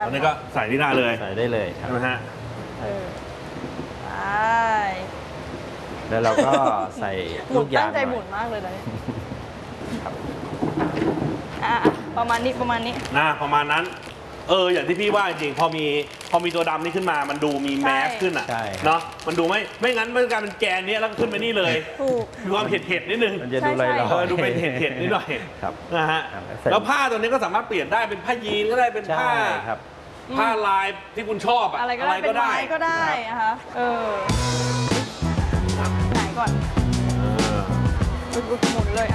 ตอนนี้ก็ใส่ที่หน้าเลยใส่ได้เลยครับใช่ไหมฮะไปแล้วเราก็ใส่ลูกยางตั้งใจหมุนมากเลยนะครับประมาณนี้ประมาณนั้นอย่างที่พี่ว่าจริงพอมีตัวดำนี่ขึ้นมามันดูมีแมสขึ้นอ่ะเนาะมันดูไม่งั้นมันกลายเป็นแกนนี้แล้วขึ้นไปนี่เลยถูกมีความเผ็ดนิดนึงมันจะดูลอยดูเป็นเผ็ดนิดหน่อยครับนะฮะแล้วผ้าตัวนี้ก็สามารถเปลี่ยนได้เป็นผ้ายีนก็ได้เป็นผ้าลายที่คุณชอบอะไรก็ได้เป็นไม้ก็ได้นะคะไหนก่อนหมุนเลย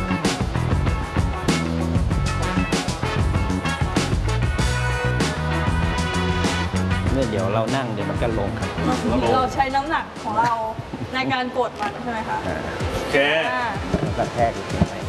เดี๋ยวเรานั่งเดี๋ยวมันก็ลงครับเราใช้น้ำหนักของเราในการกดมันใช่ไหมคะโอเคกระแทกอีกหน่อย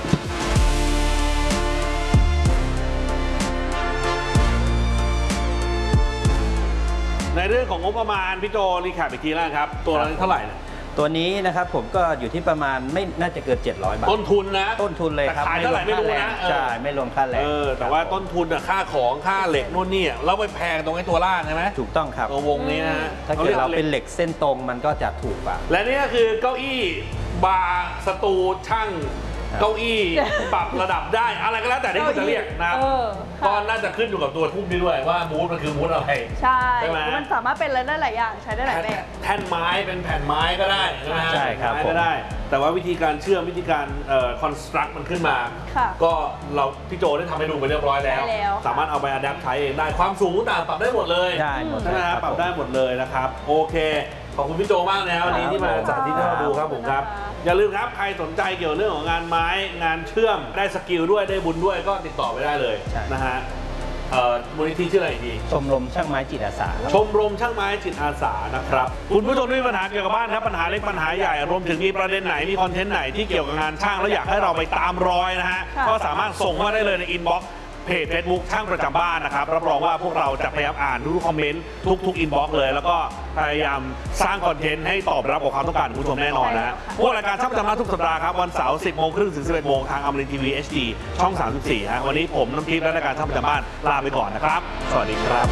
ในเรื่องของงบประมาณพี่โจรีแคปอีกทีแล้วครับตัวละเท่าไหร่ตัวนี้นะครับผมก็อยู่ที่ประมาณไม่น่าจะเกิน700 บาทต้นทุนนะต้นทุนเลยครับขายเท่าไหร่ไม่รู้นะใช่ไม่รวมค่าแรงแต่ว่าต้นทุนค่าของค่าเหล็กนู่นนี่แล้วไปแพงตรงไอ้ตัวล่างใช่ไหมถูกต้องครับตัววงนี้นะถ้าเกิดเราเป็นเหล็กเส้นตรงมันก็จะถูกกว่าและนี่ก็คือเก้าอี้บาร์สตูช่างเก้าอี้ปรับระดับได้อะไรก็แล้วแต่ที่คุณจะเรียกนะก็น่าจะขึ้นอยู่กับตัวทุ่มนี้ด้วยว่ามูดมันคือมูดอะไรใช่มันสามารถเป็นอะไรได้หลายอย่างใช้ได้หลายแบบแท่นไม้เป็นแผ่นไม้ก็ได้ใช่ครับก็ได้แต่ว่าวิธีการเชื่อมวิธีการคอนสตรักมันขึ้นมาก็พี่โจได้ทำให้ดูไปเรียบร้อยแล้วสามารถเอาไปอัดแอปใช้เองได้ความสูงต่างปรับได้หมดเลยได้หมดใช่ไหมครับปรับได้หมดเลยนะครับโอเคขอบคุณพี่โจมากนะวันนี้ที่มาสาธิตให้เราดูครับผมครับอย่าลืมครับใครสนใจเกี่ยวเรื่องของงานไม้งานเชื่อมได้สกิลด้วยได้บุญด้วยก็ติดต่อไปได้เลยนะฮะมูลนิธิชื่ออะไรดีชมรมช่างไม้จิตอาสาชมรมช่างไม้จิตอาสานะครับคุณผู้ชมที่มีปัญหาเกี่ยวกับบ้านครับปัญหาเล็กปัญหาใหญ่รวมถึงมีประเด็นไหนมีคอนเทนต์ไหนที่เกี่ยวกับงานช่างแล้วอยากให้เราไปตามรอยนะฮะก็สามารถส่งมาได้เลยในอินบ็อกซ์เพจ Facebook ช่างประจำบ้านนะครับรับรองว่าพวกเราจะพยายามอ่านทุกคอมเมนต์ทุกอินบ็อกซ์เลยแล้วก็พยายามสร้างคอนเทนต์ให้ตอบรับกับความต้องการของผู้ชมแน่นอนนะพวกรายการช่างประจำบ้านทุกสัปดาห์ครับวันเสาร์ 10:30 ถึง 11:00 นทางอมรินทร์ทีวี HD ช่อง 34ฮะวันนี้ผมน้ำทิพย์และรายการช่างประจำบ้านลาไปก่อนนะครับสวัสดีครับ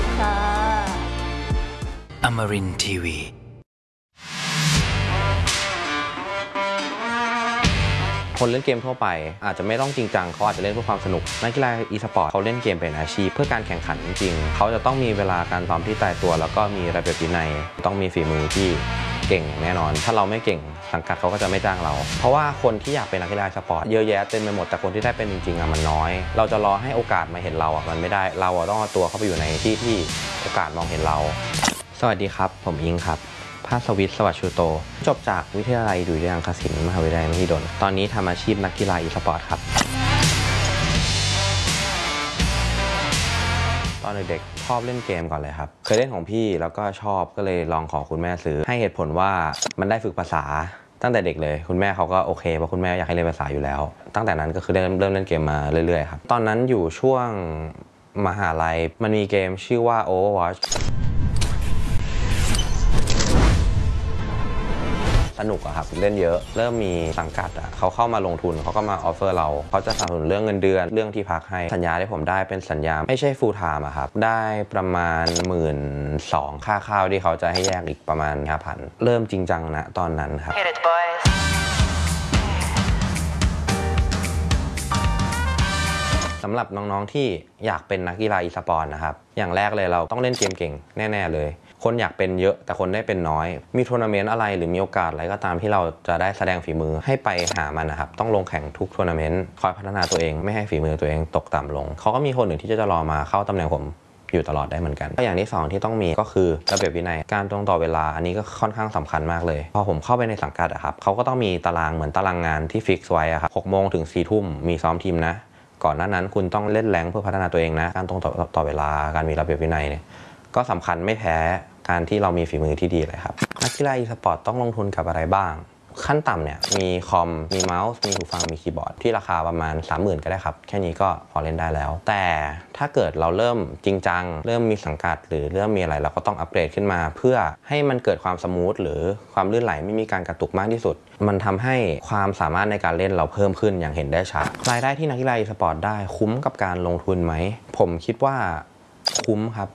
อมรินทร์ทีวีคนเล่นเกมทั่วไปอาจจะไม่ต้องจริงจังเขาอาจจะเล่นเพื่อความสนุกนักกีฬาอีสปอร์ตเขาเล่นเกมเป็นอาชีพเพื่อการแข่งขันจริงๆเขาจะต้องมีเวลาการซ้อมที่ตายตัวแล้วก็มีระเบียบวินัยต้องมีฝีมือที่เก่งแน่นอนถ้าเราไม่เก่งสังกัดเขาก็จะไม่จ้างเราเพราะว่าคนที่อยากเป็นนักกีฬาสปอร์ตเยอะแยะเต็มไปหมดแต่คนที่ได้เป็นจริงๆมันน้อยเราจะรอให้โอกาสมาเห็นเรามันไม่ได้เราต้องเอาตัวเข้าไปอยู่ในที่โอกาสมองเห็นเราสวัสดีครับผมอิงครับภาสวิทย์สวัสดิ์ชูโตจบจากวิทยาลัยดุริยางคศิลป์มหาวิทยาลัยมหิดลตอนนี้ทำอาชีพนักกีฬาอีสปอร์ตครับตอนเด็กๆชอบเล่นเกมก่อนเลยครับเคยเล่นของพี่แล้วก็ชอบก็เลยลองขอคุณแม่ซื้อให้เหตุผลว่ามันได้ฝึกภาษาตั้งแต่เด็กเลยคุณแม่เขาก็โอเคเพราะคุณแม่อยากให้เรียนภาษาอยู่แล้วตั้งแต่นั้นก็คือเริ่มเล่นเกมมาเรื่อยๆครับตอนนั้นอยู่ช่วงมหาลัยมันมีเกมชื่อว่า Overwatchสนุกอะครับเล่นเยอะเริ่มมีสังกัดอะเขาเข้ามาลงทุนเขาก็มาออฟเฟอร์เราเขาจะสนับสนุนเรื่องเงินเดือนเรื่องที่พักให้สัญญาที่ผมได้เป็นสัญญาไม่ใช่ full time อะครับได้ประมาณ12,000ค่าข้าวที่เขาจะให้แยกอีกประมาณ 5,000 เริ่มจริงจังนะตอนนั้นครับสำหรับน้องๆที่อยากเป็นนักกีฬาอีสปอร์ตนะครับอย่างแรกเลยเราต้องเล่นเกมเก่งแน่ๆเลยคนอยากเป็นเยอะแต่คนได้เป็นน้อยมีทัวร์นาเมนต์อะไรหรือมีโอกาสอะไรก็ตามที่เราจะได้แสดงฝีมือให้ไปหามันนะครับต้องลงแข่งทุกทัวร์นาเมนต์คอยพัฒนาตัวเองไม่ให้ฝีมือตัวเองตกต่ำลงเขาก็มีคนหนึ่งที่จะรอมาเข้าตำแหน่งผมอยู่ตลอดได้เหมือนกันอย่างที่2ที่ต้องมีก็คือระเบียบวินัยการตรงต่อเวลาอันนี้ก็ค่อนข้างสำคัญมากเลยพอผมเข้าไปในสังกัดครับเขาก็ต้องมีตารางเหมือนตารางงานที่ฟิกซ์ไว้ครับ6 โมงถึง 4 ทุ่มมีซ้อมทีมนะก่อนหน้านั้นคุณต้องเล่นแรงเพื่อพัฒนาตัวเองนะการตรงต่อเวลาการมีระเบียบวินัยเนี่ยก็สำคัญไม่แพ้การที่เรามีฝีมือที่ดีเลยครับนักกีฬาอีสปอร์ตต้องลงทุนกับอะไรบ้างขั้นต่ำเนี่ยมีคอมมีเมาส์มีหูฟังมีคีย์บอร์ดที่ราคาประมาณ 30,000 ก็ได้ครับแค่นี้ก็พอเล่นได้แล้วแต่ถ้าเกิดเราเริ่มจริงจังเริ่มมีสังกัดหรือเริ่มมีอะไรเราก็ต้องอัปเกรดขึ้นมาเพื่อให้มันเกิดความสมูทหรือความลื่นไหลไม่มีการกระตุกมากที่สุดมันทำให้ความสามารถในการเล่นเราเพิ่มขึ้นอย่างเห็นได้ชัดรายได้ที่นักกีฬาอีสปอร์ตได้คุ้มกับการลงทุนไหมผมคิดว่าคุ้มครับ